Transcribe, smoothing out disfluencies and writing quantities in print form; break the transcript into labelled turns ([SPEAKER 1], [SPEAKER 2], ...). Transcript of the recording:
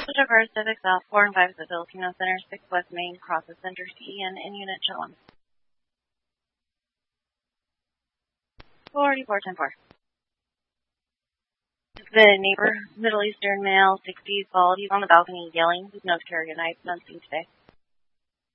[SPEAKER 1] Sugar Civic South 4 and 5 is the Filipino Center, 6 West Main, crosses Center CEN in unit Chillum. 4410-4. The neighbor, Middle Eastern male, 60s, bald. He's on the balcony yelling. He's known to carry a knife, none seen today.